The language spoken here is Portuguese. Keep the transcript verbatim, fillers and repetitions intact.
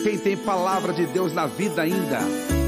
Quem tem palavra de Deus na vida ainda,